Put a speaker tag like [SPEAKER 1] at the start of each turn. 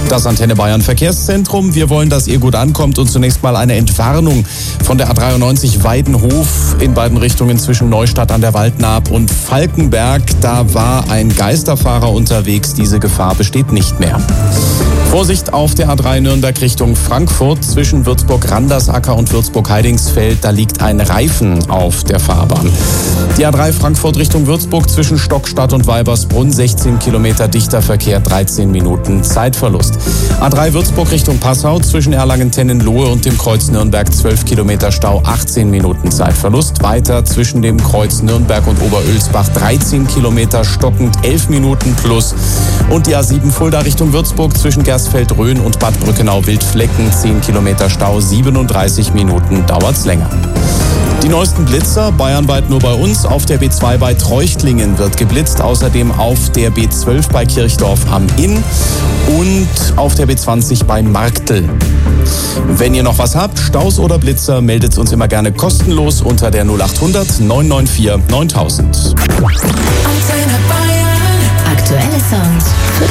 [SPEAKER 1] Das Antenne Bayern Verkehrszentrum. Wir wollen, dass ihr gut ankommt und zunächst mal eine Entwarnung von der A93 Weidenhof in beiden Richtungen zwischen Neustadt an der Waldnaab und Falkenberg. Da war ein Geisterfahrer unterwegs. Diese Gefahr besteht nicht mehr. Vorsicht auf der A3 Nürnberg Richtung Frankfurt zwischen Würzburg-Randersacker und Würzburg-Heidingsfeld. Da liegt ein Reifen auf der Fahrbahn. Die A3 Frankfurt Richtung Würzburg zwischen Stockstadt und Weibersbrunn 16 Kilometer dichter Verkehr, 13 Minuten Zeitverlust. A3 Würzburg Richtung Passau zwischen Erlangen-Tennenlohe und dem Kreuz Nürnberg 12 Kilometer Stau, 18 Minuten Zeitverlust. Weiter zwischen dem Kreuz Nürnberg und Oberölsbach 13 Kilometer stockend, 11 Minuten plus. Und die A7 Fulda Richtung Würzburg zwischen Gersfeld-Rhön und Bad Brückenau-Wildflecken 10 Kilometer Stau, 37 Minuten dauert's länger. Die neuesten Blitzer, bayernweit nur bei uns. Auf der B2 bei Treuchtlingen wird geblitzt. Außerdem auf der B12 bei Kirchdorf am Inn und auf der B20 bei Marktl. Wenn ihr noch was habt, Staus oder Blitzer, meldet uns immer gerne kostenlos unter der 0800 994 9000.
[SPEAKER 2] Aktuelle Songs.